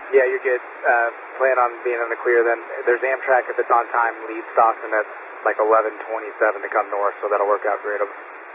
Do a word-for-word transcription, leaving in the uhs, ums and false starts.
Yeah, you're good. Uh, plan on being in the clear then. There's Amtrak, if it's on time, lead Stockton at like eleven twenty-seven to come north, so that'll work out great.